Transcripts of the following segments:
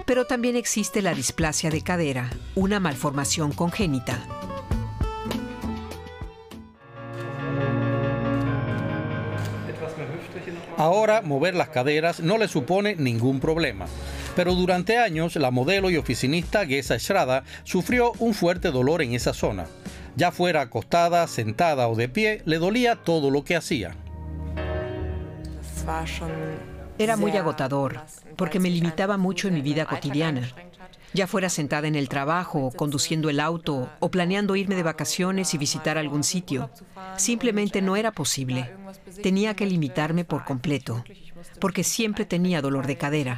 Pero también existe la displasia de cadera, una malformación congénita. Ahora, mover las caderas no le supone ningún problema. Pero durante años, la modelo y oficinista Gesa Schrader sufrió un fuerte dolor en esa zona. Ya fuera acostada, sentada o de pie, le dolía todo lo que hacía. Era muy agotador, porque me limitaba mucho en mi vida cotidiana. Ya fuera sentada en el trabajo, conduciendo el auto o planeando irme de vacaciones y visitar algún sitio. Simplemente no era posible. Tenía que limitarme por completo, porque siempre tenía dolor de cadera.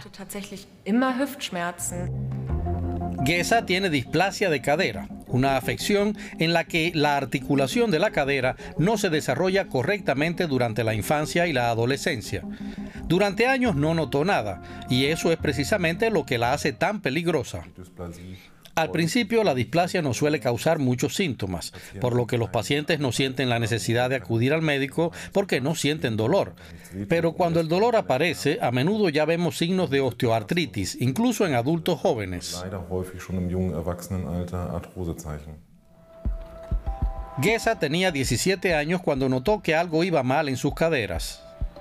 Gesa tiene displasia de cadera, una afección en la que la articulación de la cadera no se desarrolla correctamente durante la infancia y la adolescencia. Durante años no notó nada, y eso es precisamente lo que la hace tan peligrosa. Al principio, la displasia no suele causar muchos síntomas, por lo que los pacientes no sienten la necesidad de acudir al médico porque no sienten dolor. Pero cuando el dolor aparece, a menudo ya vemos signos de osteoartritis, incluso en adultos jóvenes. Gesa tenía 17 años cuando notó que algo iba mal en sus caderas.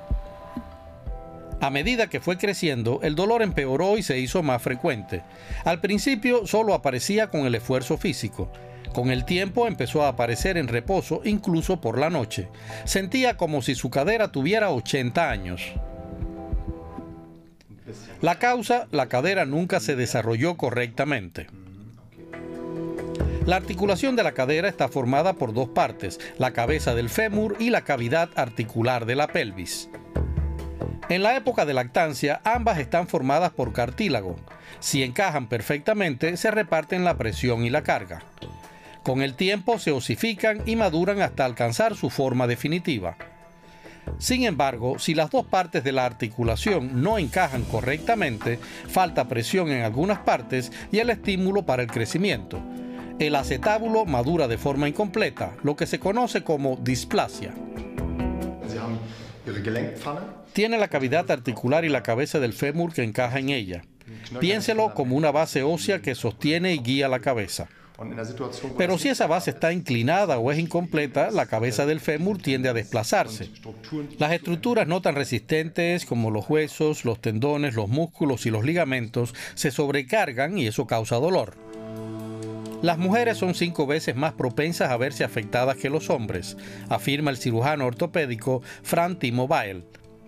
A medida que fue creciendo, el dolor empeoró y se hizo más frecuente. Al principio solo aparecía con el esfuerzo físico. Con el tiempo empezó a aparecer en reposo, incluso por la noche. Sentía como si su cadera tuviera 80 años. La causa, la cadera nunca se desarrolló correctamente. La articulación de la cadera está formada por dos partes, la cabeza del fémur y la cavidad articular de la pelvis. En la época de lactancia, ambas están formadas por cartílago. Si encajan perfectamente, se reparten la presión y la carga. Con el tiempo se osifican y maduran hasta alcanzar su forma definitiva. Sin embargo, si las dos partes de la articulación no encajan correctamente, falta presión en algunas partes y el estímulo para el crecimiento. El acetábulo madura de forma incompleta, lo que se conoce como displasia. Tiene la cavidad articular y la cabeza del fémur que encaja en ella. Piénselo como una base ósea que sostiene y guía la cabeza. Pero si esa base está inclinada o es incompleta, la cabeza del fémur tiende a desplazarse. Las estructuras no tan resistentes como los huesos, los tendones, los músculos y los ligamentos se sobrecargan y eso causa dolor. Las mujeres son 5 veces más propensas a verse afectadas que los hombres, afirma el cirujano ortopédico Frank Timo Bael.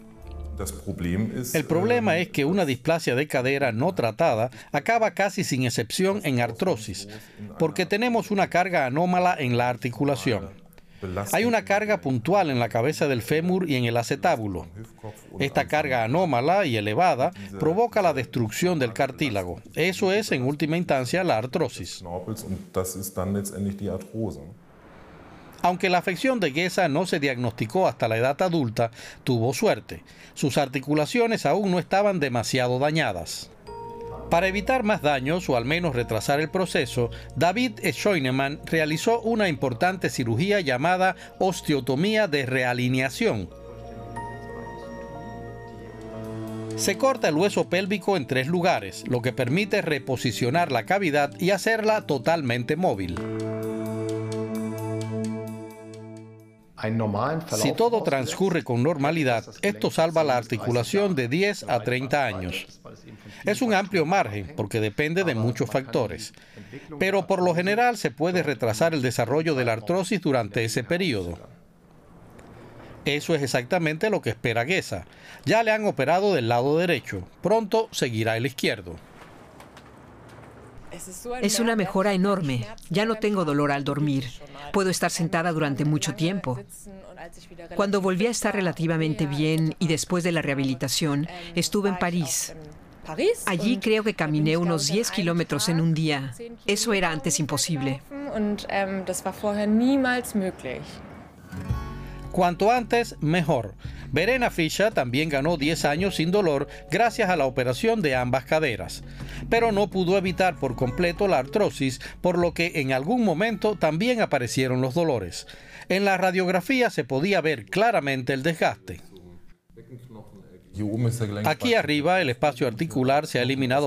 El problema es que una displasia de cadera no tratada acaba casi sin excepción en artrosis, porque tenemos una carga anómala en la articulación. Hay una carga puntual en la cabeza del fémur y en el acetábulo. Esta carga anómala y elevada provoca la destrucción del cartílago. Eso es, en última instancia, la artrosis. Aunque la afección de Gesa no se diagnosticó hasta la edad adulta, tuvo suerte. Sus articulaciones aún no estaban demasiado dañadas. Para evitar más daños o al menos retrasar el proceso, David Schoenemann realizó una importante cirugía llamada osteotomía de realineación. Se corta el hueso pélvico en 3 lugares, lo que permite reposicionar la cavidad y hacerla totalmente móvil. Si todo transcurre con normalidad, esto salva la articulación de 10 a 30 años. Es un amplio margen porque depende de muchos factores, pero por lo general se puede retrasar el desarrollo de la artrosis durante ese periodo. Eso es exactamente lo que espera Gesa. Ya le han operado del lado derecho, pronto seguirá el izquierdo. Es una mejora enorme. Ya no tengo dolor al dormir. Puedo estar sentada durante mucho tiempo. Cuando volví a estar relativamente bien y después de la rehabilitación, estuve en París. Allí creo que caminé unos 10 kilómetros en un día. Eso era antes imposible. Cuanto antes, mejor. Verena Fischer también ganó 10 años sin dolor gracias a la operación de ambas caderas, pero no pudo evitar por completo la artrosis, por lo que en algún momento también aparecieron los dolores. En la radiografía se podía ver claramente el desgaste. Aquí arriba el espacio articular se ha eliminado